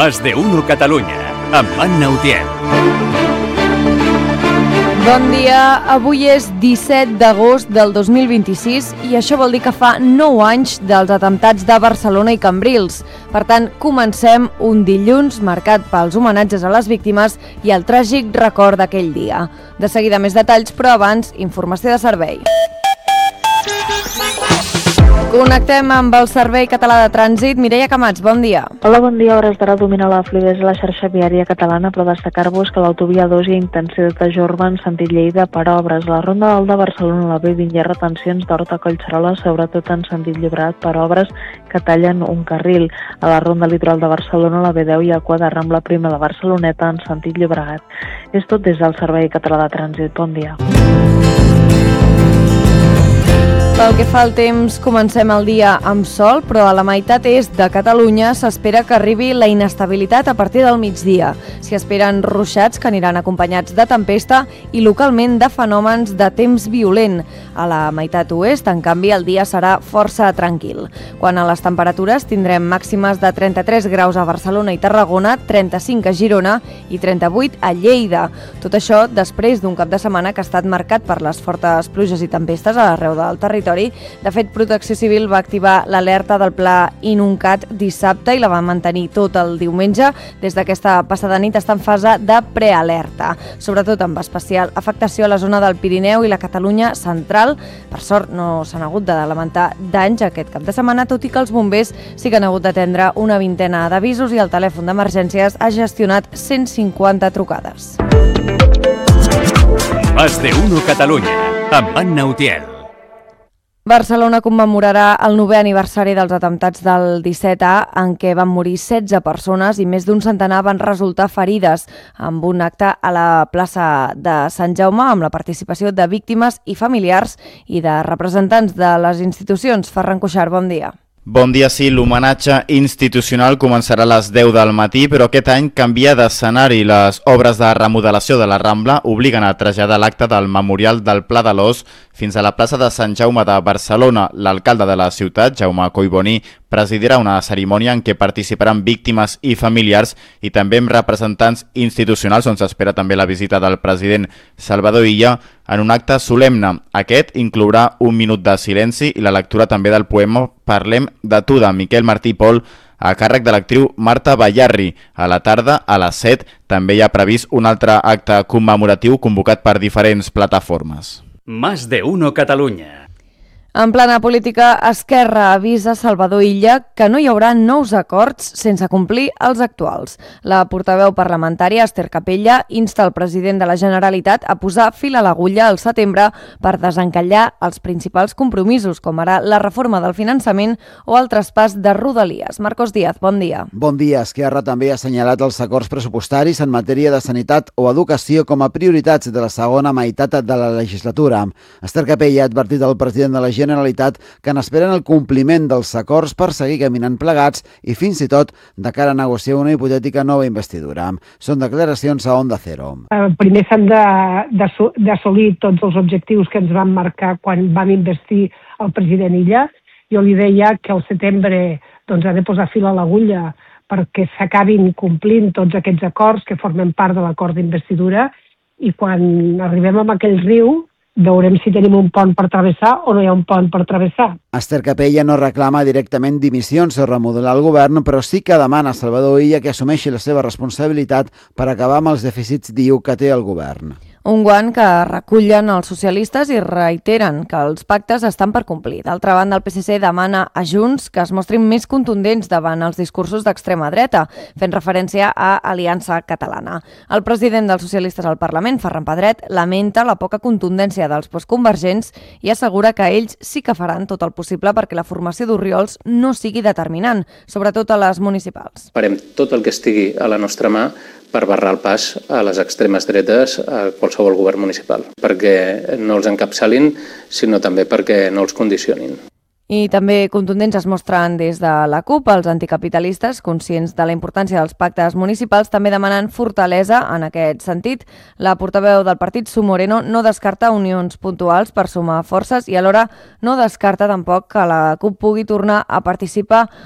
Más de Uno Catalunya, amb Anna Utiel. Bon dia, avui és 17 d'agost del 2026 i això vol dir que fa 9 anys dels atemptats de Barcelona i Cambrils. Per tant, comencem un dilluns marcat pels homenatges a les víctimes i el tràgic record d'aquell dia. De seguida més detalls, però abans, informació de servei. Connectem amb el Servei Català de Trànsit. Mireia Camats, bon dia. Hola, bon dia. A hores d'ara domina la fluïdesa a la xarxa viària catalana, però destacar-vos que a l'autovia 2 hi ha intensitat de jorba en sentit Lleida per obres. A la Ronda d'Alt de Barcelona, a la B20, hi ha retencions d'Horta a Collserola, sobretot en sentit Llobregat per obres que tallen un carril. A la Ronda Litoral de Barcelona, a la B10, hi ha cua de Rambla Prima de Barceloneta en sentit Llobregat. És tot des del Servei Català de Trànsit. Bon dia. Pel que fa al temps, comencem el dia amb sol, però a la meitat est de Catalunya s'espera que arribi la inestabilitat a partir del migdia. S'hi esperen ruixats que aniran acompanyats de tempesta i localment de fenòmens de temps violent. A la meitat oest, en canvi, el dia serà força tranquil. Quant a les temperatures, tindrem màximes de 33 graus a Barcelona i Tarragona, 35 a Girona i 38 a Lleida. Tot això després d'un cap de setmana que ha estat marcat per les fortes pluges i tempestes a l'arreu del territori. De fet, Protecció Civil va activar l'alerta del pla Inuncat dissabte i la va mantenir tot el diumenge. Des d'aquesta passada nit està en fase de prealerta, sobretot amb especial afectació a la zona del Pirineu i la Catalunya central. Per sort, no s'han hagut de lamentar danys aquest cap de setmana, tot i que els bombers sí que han hagut d'atendre una vintena d'avisos i el telèfon d'emergències ha gestionat 150 trucades. Más de Uno Catalunya, amb Anna Utiel. Barcelona commemorarà el 9è aniversari dels atemptats del 17A, en què van morir 16 persones i més d'un centenar van resultar ferides, amb un acte a la plaça de Sant Jaume amb la participació de víctimes i familiars i de representants de les institucions. Ferran Cuixart, bon dia. Bon dia, sí, l'homenatge institucional començarà a les 10 del matí, però aquest any canvia d'escenari. Les obres de remodelació de la Rambla obliguen a traslladar l'acte del Memorial del Pla de l'Os fins a la plaça de Sant Jaume de Barcelona. L'alcalde de la ciutat, Jaume Collboni, presidirà una cerimònia en què participaran víctimes i familiars i també amb representants institucionals, on s'espera també la visita del president Salvador Illa, en un acte solemne. Aquest inclourà un minut de silenci i la lectura també del poema Parlem de tu, de Miquel Martí i Pol, a càrrec de l'actriu Marta Ballarri. A la tarda, a les 7, també hi ha previst un altre acte commemoratiu convocat per diferents plataformes. Más de Uno Catalunya. En plana política, Esquerra avisa Salvador Illa que no hi haurà nous acords sense complir els actuals. La portaveu parlamentària, Esther Capella, insta el president de la Generalitat a posar fil a l'agulla al setembre per desencallar els principals compromisos, com ara la reforma del finançament o el traspàs de Rodalies. Marcos Díaz, bon dia. Bon dia. Esquerra també ha assenyalat els acords pressupostaris en matèria de sanitat o educació com a prioritats de la segona meitat de la legislatura. Esther Capella ha advertit al president de la Generalitat que n'esperen el compliment dels acords per seguir caminant plegats i fins i tot de cara a negociar una hipotètica nova investidura. Són declaracions a Onda Cero. Primer s'han d'assolir tots els objectius que ens van marcar quan vam investir el president Illa. Jo li deia que al setembre ha de posar fil a l'agulla perquè s'acabin complint tots aquests acords que formen part de l'acord d'investidura i quan arribem a aquell riu veurem si tenim un pont per travessar o no hi ha un pont per travessar. Esther Capella no reclama directament dimissions o remodelar el govern, però sí que demana a Salvador Illa que assumeixi la seva responsabilitat per acabar amb els dèficits, diu, que té el govern. Un guant que recullen els socialistes i reiteren que els pactes estan per complir. D'altra banda, el PSC demana a Junts que es mostrin més contundents davant els discursos d'extrema dreta, fent referència a Aliança Catalana. El president dels socialistes al Parlament, Ferran Pedret, lamenta la poca contundència dels postconvergents i assegura que ells sí que faran tot el possible perquè la formació d'Orriols no sigui determinant, sobretot a les municipals. Farem tot el que estigui a la nostra mà per barrar el pas a les extremes dretes a qualsevol govern municipal, perquè no els encapçalin, sinó també perquè no els condicionin. I també contundents es mostren des de la CUP. Els anticapitalistes, conscients de la importància dels pactes municipals, també demanen fortalesa en aquest sentit. La portaveu del partit, Su Moreno, no descarta unions puntuals per sumar forces i alhora no descarta tampoc que la CUP pugui tornar a participar